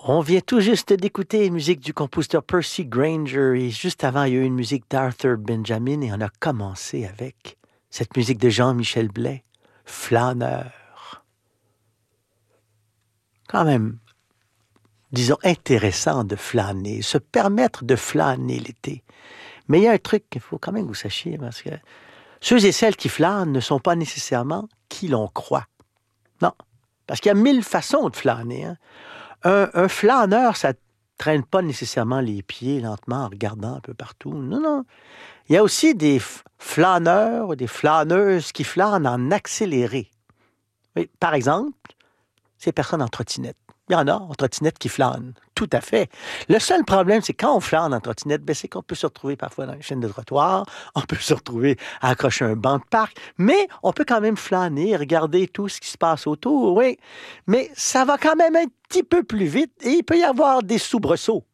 On vient tout juste d'écouter une musique du compositeur Percy Grainger et juste avant, il y a eu une musique d'Arthur Benjamin et on a commencé avec cette musique de Jean-Michel Blais, Flâneur. Quand même, disons, intéressant de flâner, se permettre de flâner l'été. Mais il y a un truc qu'il faut quand même que vous sachiez, parce que ceux et celles qui flânent ne sont pas nécessairement qui l'on croit. Non, parce qu'il y a 1000 façons de flâner, hein. Un flâneur, ça ne traîne pas nécessairement les pieds lentement en regardant un peu partout. Non, non. Il y a aussi des flâneurs, des flâneuses qui flânent en accéléré. Oui, par exemple, ces personnes en trottinette. Il y en a en trottinette qui flânent. Tout à fait. Le seul problème, c'est quand on flâne en trottinette, c'est qu'on peut se retrouver parfois dans les chaînes de trottoir, on peut se retrouver à accrocher un banc de parc, mais on peut quand même flâner, regarder tout ce qui se passe autour, oui. Mais ça va quand même un petit peu plus vite et il peut y avoir des soubresauts.